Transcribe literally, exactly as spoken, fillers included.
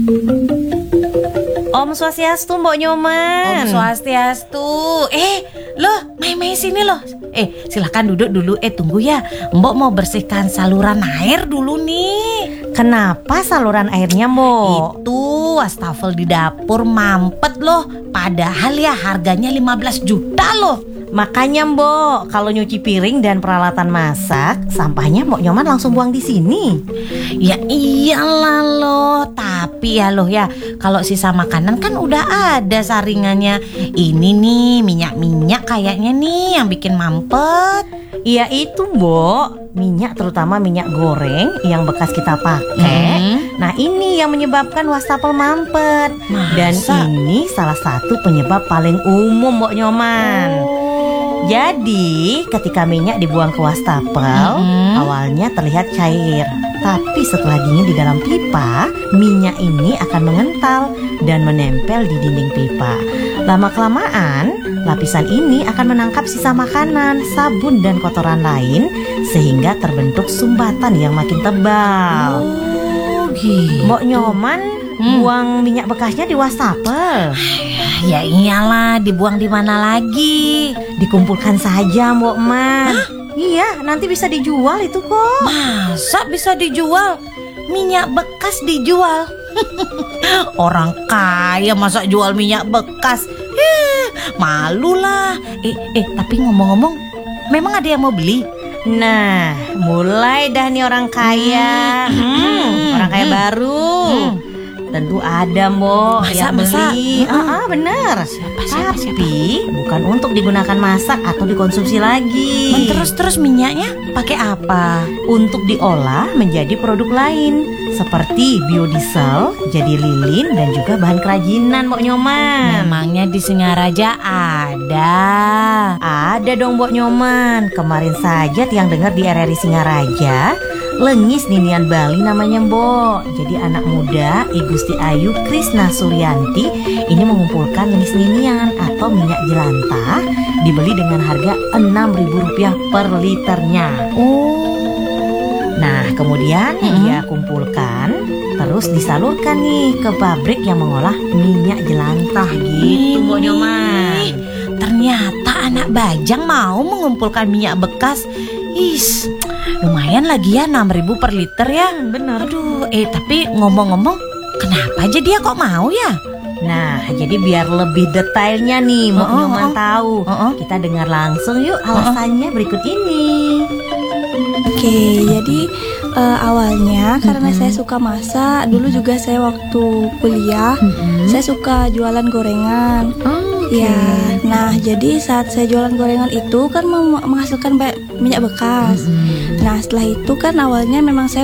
Om Swastiastu, Mbok Nyoman. Om Swastiastu. Eh, loh, Mei-Mei sini loh. Eh, silakan duduk dulu. Eh, tunggu ya. Mbok mau bersihkan saluran air dulu nih. Kenapa saluran airnya, Mbok? Itu wastafel di dapur mampet loh. Padahal ya harganya lima belas juta loh. Makanya Mbok, kalau nyuci piring dan peralatan masak, sampahnya Mbok Nyoman langsung buang di sini. Ya iyalah loh, tapi ya loh ya, kalau sisa makanan kan udah ada saringannya. Ini nih minyak-minyak kayaknya nih yang bikin mampet. Iya itu Mbok, minyak terutama minyak goreng yang bekas kita pakai. Hmm. Nah ini yang menyebabkan wastafel mampet. Masa? Dan ini salah satu penyebab paling umum Mbok Nyoman. Oh. Jadi ketika minyak dibuang ke wastafel, Mm-hmm. awalnya terlihat cair. Tapi setelah dingin di dalam pipa, minyak ini akan mengental dan menempel di dinding pipa. Lama-kelamaan, lapisan ini akan menangkap sisa makanan, sabun dan kotoran lain, sehingga terbentuk sumbatan yang makin tebal. Oh gitu. Mbok Nyoman Hmm. buang minyak bekasnya di wastafel. Ya iyalah, dibuang di mana lagi? Dikumpulkan saja Mbok Man. Iya, nanti bisa dijual itu kok. Masa bisa dijual? Minyak bekas dijual? Orang kaya masa jual minyak bekas? Eh, malu lah. Eh, eh, tapi ngomong-ngomong, memang ada yang mau beli? Nah, mulai dah nih orang kaya. Hmm, orang kaya Hmm. baru. Hmm. Tentu ada Mbok Masa, yang masa? beli. Hmm. Ah, ah, bener. Siapa, siapa, Tapi bukan untuk digunakan masak atau dikonsumsi lagi. Terus-terus minyaknya pakai apa? Untuk diolah menjadi produk lain seperti biodiesel, jadi lilin dan juga bahan kerajinan Mbok Nyoman. Memangnya di Singaraja ada? Ada dong Mbok Nyoman. Kemarin saja tiang dengar di R R I Singaraja, Lengis Ninian Bali namanya Mbok. Jadi anak muda I Gusti Ayu Krisna Suryanti ini mengumpulkan lengis ninian atau minyak jelantah, dibeli dengan harga enam ribu rupiah per liternya. Oh. Nah kemudian Mm-hmm. dia kumpulkan, terus disalurkan nih ke pabrik yang mengolah minyak jelantah gitu Mbok Nyoman. Ih, ternyata anak Bajang mau mengumpulkan minyak bekas. Is, lumayan lagi ya enam ribu per liter ya. Bener. Aduh, eh tapi ngomong-ngomong, kenapa aja dia kok mau ya? Nah, jadi biar lebih detailnya nih Mbok Oh, oh, Nyoman oh. tahu. Oh, oh. Kita dengar langsung yuk alasannya berikut ini. Oke, jadi eh, awalnya karena saya suka masak, dulu juga saya waktu kuliah, saya suka jualan gorengan. Ya, nah jadi saat saya jualan gorengan itu kan mem- menghasilkan banyak minyak bekas. Nah setelah itu kan awalnya memang saya